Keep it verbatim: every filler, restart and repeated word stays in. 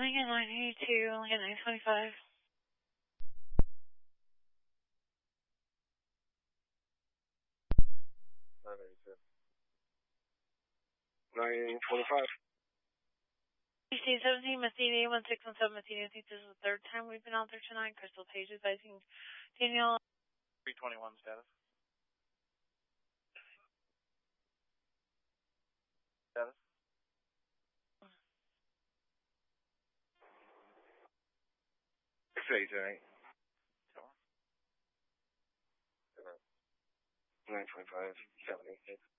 Lincoln nine eighty-two, Lincoln nine twenty-five. nine eighty-two. nine twenty-five. C C seventeen, Matheny, one six one seven, Matheny. I think this is the third time we've been out there tonight. Crystal Page advising Danielle. three twenty-one status. Status. six eighty-two. nine twenty-five, seventy-six.